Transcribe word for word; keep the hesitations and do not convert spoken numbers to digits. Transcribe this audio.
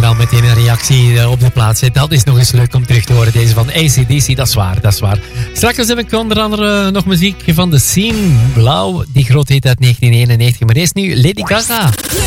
al meteen een reactie op de plaats zet. Dat is nog eens leuk om terug te horen. Deze van A C D C, dat is waar, dat is waar. Straks heb ik onder andere nog muziek van The Scene, Blauw. Die groot hit uit negentien eenennegentig. Maar eerst nu Lady Gaga.